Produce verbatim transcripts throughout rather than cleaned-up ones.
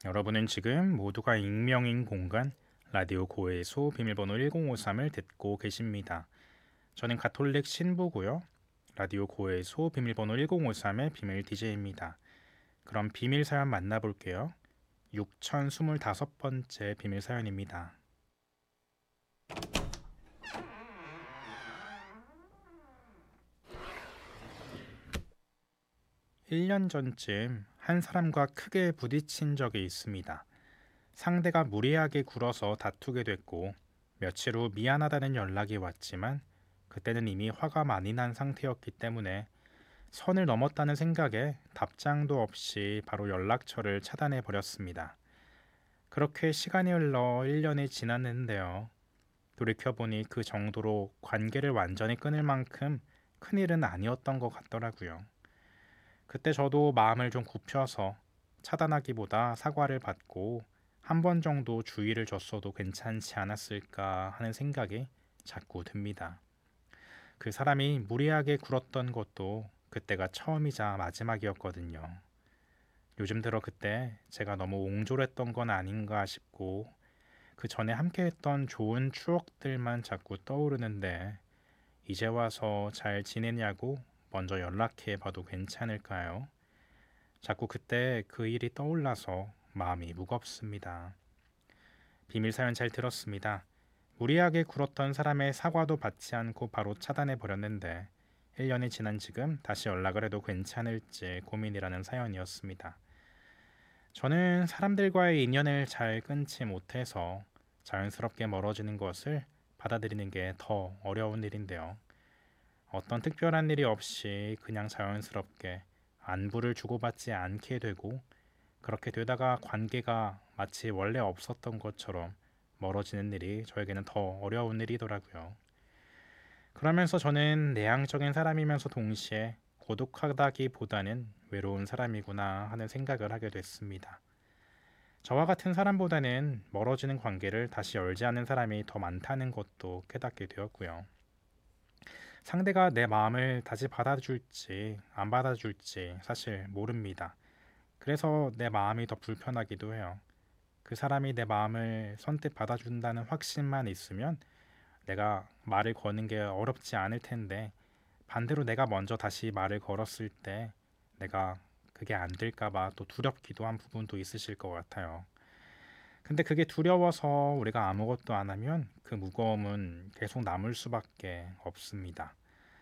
여러분은 지금 모두가 익명인 공간 라디오 고해소 비밀번호 일공오삼을 듣고 계십니다. 저는 가톨릭 신부고요. 라디오 고해소 비밀번호 일공오삼의 비밀 디제이입니다. 그럼 비밀 사연 만나볼게요. 육천이십오 번째 비밀 사연입니다. 일 년 전쯤 한 사람과 크게 부딪힌 적이 있습니다. 상대가 무리하게 굴어서 다투게 됐고 며칠 후 미안하다는 연락이 왔지만 그때는 이미 화가 많이 난 상태였기 때문에 선을 넘었다는 생각에 답장도 없이 바로 연락처를 차단해 버렸습니다. 그렇게 시간이 흘러 일 년이 지났는데요. 돌이켜보니 그 정도로 관계를 완전히 끊을 만큼 큰일은 아니었던 것 같더라고요. 그때 저도 마음을 좀 굽혀서 차단하기보다 사과를 받고 한 번 정도 주의를 줬어도 괜찮지 않았을까 하는 생각이 자꾸 듭니다. 그 사람이 무리하게 굴었던 것도 그때가 처음이자 마지막이었거든요. 요즘 들어 그때 제가 너무 옹졸했던 건 아닌가 싶고 그 전에 함께했던 좋은 추억들만 자꾸 떠오르는데 이제 와서 잘 지내냐고 먼저 연락해 봐도 괜찮을까요? 자꾸 그때 그 일이 떠올라서 마음이 무겁습니다. 비밀 사연 잘 들었습니다. 무리하게 굴었던 사람의 사과도 받지 않고 바로 차단해 버렸는데 일 년이 지난 지금 다시 연락을 해도 괜찮을지 고민이라는 사연이었습니다. 저는 사람들과의 인연을 잘 끊지 못해서 자연스럽게 멀어지는 것을 받아들이는 게 더 어려운 일인데요. 어떤 특별한 일이 없이 그냥 자연스럽게 안부를 주고받지 않게 되고 그렇게 되다가 관계가 마치 원래 없었던 것처럼 멀어지는 일이 저에게는 더 어려운 일이더라고요. 그러면서 저는 내향적인 사람이면서 동시에 고독하다기보다는 외로운 사람이구나 하는 생각을 하게 됐습니다. 저와 같은 사람보다는 멀어지는 관계를 다시 열지 않는 사람이 더 많다는 것도 깨닫게 되었고요. 상대가 내 마음을 다시 받아줄지 안 받아줄지 사실 모릅니다. 그래서 내 마음이 더 불편하기도 해요. 그 사람이 내 마음을 선뜻 받아준다는 확신만 있으면 내가 말을 거는 게 어렵지 않을 텐데 반대로 내가 먼저 다시 말을 걸었을 때 내가 그게 안 될까 봐 또 두렵기도 한 부분도 있으실 것 같아요. 근데 그게 두려워서 우리가 아무것도 안 하면 그 무거움은 계속 남을 수밖에 없습니다.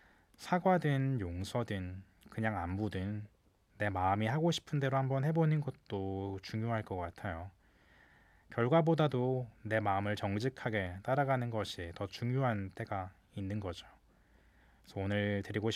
사과든 용서든 그냥 안부든 내 마음이 하고 싶은 대로 한번 해보는 것도 중요할 것 같아요. 결과보다도 내 마음을 정직하게 따라가는 것이 더 중요한 때가 있는 거죠. 그래서 오늘 드리고